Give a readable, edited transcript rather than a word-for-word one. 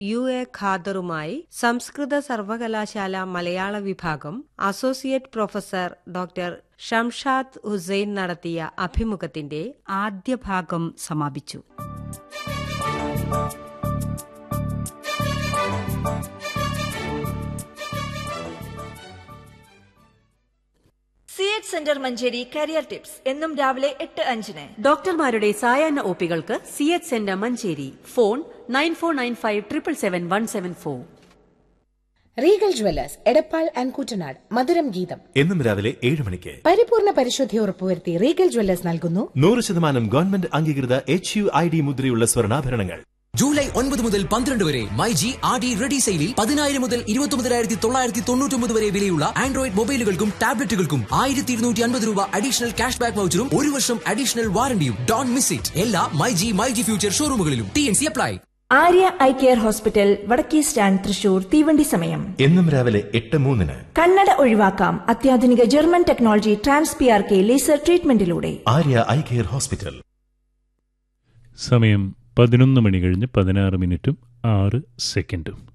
UA ഖാദറുമായി സംസ്കൃത സർവകലാശാല മലയാള വിഭാഗം associate professor doctor Shamshad Hussain നടത്തിയ അഭിമുഖത്തിന്റെ ആദ്യ ഭാഗം സമാപിച്ചു. CH centre Manjeri career tips എന്നും രാവിലെ 8:05. ഡോക്ടർമാരുടെ സായാഹ്ന ഒപികൾക്ക് CH centre Manjeri. Phone 9495777174. Regal Jewellers Edappal and Koottanad മധുരം ഗീതം എന്നും രാവിലെ 7 മണിക്ക്. പരിപൂർണ പരിശുദ്ധി ഉറപ്പുവരുത്തി റീഗൽ ജ്വല്ലേഴ്സ് നൽകുന്നു 100% ഗവൺമെന്റ് അംഗീകൃത HUID മുദ്രയുള്ള സ്വർണ്ണാഭരണങ്ങൾ. ജൂലൈ 9 മുതൽ 12 വരെ മൈജി RD റെഡി സെയിലിൽ 10,000 മുതൽ 29,999 വരെ വിലയുള്ള ആൻഡ്രോയിഡ് മൊബൈലുകൾക്കും ടാബ്ലറ്റുകൾക്കും 1,250 രൂപ അഡീഷണൽ ക്യാഷ് ബാക്ക് വൗച്ചറും 1 വർഷം അഡീഷണൽ വാറണ്ടിയും. Don't miss it. എല്ലാ myG future ഷോറൂമുകളിലും. TNC apply. Arya eye care hospital വടക്കേ സ്റ്റാൻഡ് തൃശൂർ. തീവണ്ടി സമയം എന്നും രാവിലെ 8:03. കണ്ണട ഒഴിവാക്കാം അത്യാധുനിക German technology TransPRK laser ട്രീറ്റ്മെന്റിലൂടെ. Arya eye care hospital. സമയം 11 മണി കഴിഞ്ഞ് 16 മിനിറ്റും 6 സെക്കൻഡും.